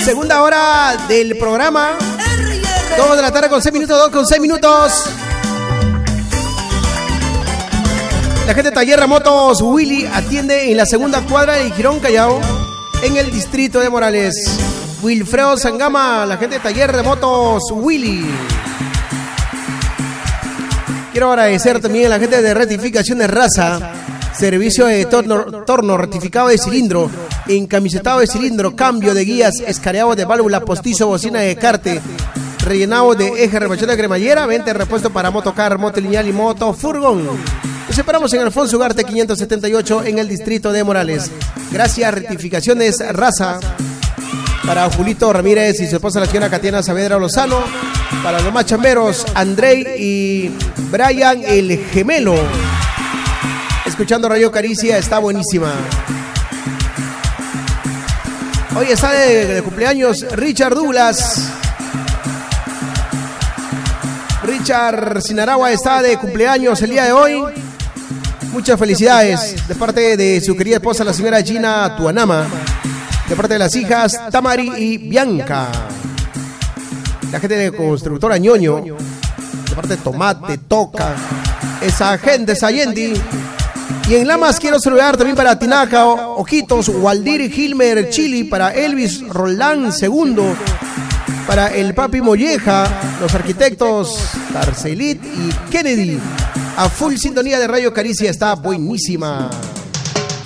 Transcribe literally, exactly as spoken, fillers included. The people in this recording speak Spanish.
Segunda hora del programa. dos de la tarde con seis minutos, dos con seis minutos. La gente de Taller de Motos Willy atiende en la segunda cuadra de Girón Callao, en el distrito de Morales. Wilfredo Sangama, la gente de Taller de Motos Willy. Quiero agradecer también a la gente de Rectificación de Raza, servicio de torno, torno rectificado de cilindro, encamisetado de cilindro, cambio de guías, escareado de válvula, postizo, bocina de carte, rellenado de eje, remachón de cremallera, venta repuesto para motocar, moto lineal y moto furgón. Nos separamos en Alfonso Ugarte quinientos setenta y ocho en el distrito de Morales. Gracias, Rectificaciones Raza. Para Julito Ramírez y su esposa la señora Catiana Saavedra Lozano. Para los más chamberos, Andrei y Brian el Gemelo. Escuchando Radio Caricia, está buenísima. Hoy está de, de cumpleaños Richard Douglas. Richard Sinaragua está de cumpleaños el día de hoy. Muchas felicidades de parte de su querida esposa, la señora Gina Tuanama. De parte de las hijas Tamari y Bianca. La gente de Constructora Ñoño. De parte de Tomate, Toca. Esa gente, Sayendi. Y en Lamas quiero saludar también para Tinaca, Ojitos, Waldir, Gilmer, Chili. Para Elvis Roldán segundo. Para el Papi Molleja. Los arquitectos Tarcelit y Kennedy. A full sintonía de Radio Caricia, está buenísima.